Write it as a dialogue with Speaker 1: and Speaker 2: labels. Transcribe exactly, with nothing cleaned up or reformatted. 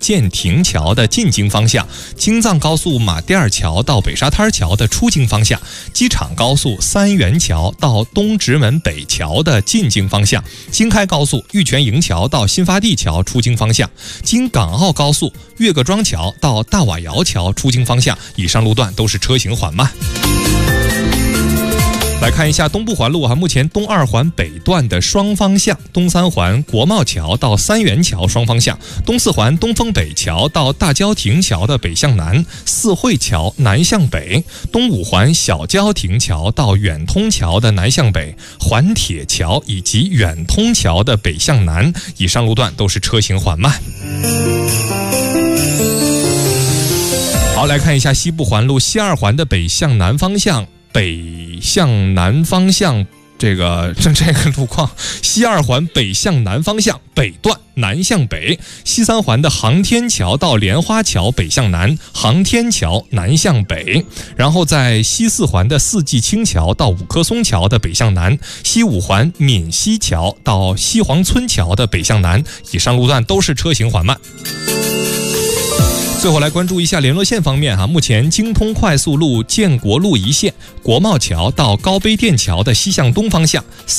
Speaker 1: 建亭桥的进京方向，京藏高速马甸儿桥到北沙滩桥的出京方向，机场高速三元桥到东直门北桥的进京方向，京开高速玉泉营桥到新发地桥出京方向，京港澳高速岳各庄桥到大瓦窑桥出京方向，以上路段都是车行缓慢。来看一下东部环路哈，目前东二环北段的双方向，东三环国贸桥到三元桥双方向，东四环东风北桥到大郊亭桥的北向南，四惠桥南向北，东五环小郊亭桥到远通桥的南向北，环铁桥以及远通桥的北向南，以上路段都是车行缓慢。好，来看一下西部环路西二环的北向南方向。北向南方向，这个这这个路况，西二环北向南方向北段南向北，西三环的航天桥到莲花桥北向南，航天桥南向北，然后在西四环的四季青桥到五棵松桥的北向南，西五环闽西桥到西黄村桥的北向南，以上路段都是车行缓慢。最后来关注一下联络线方面哈，目前京通快速路建国路一线国贸桥到高碑店桥的西向东方向。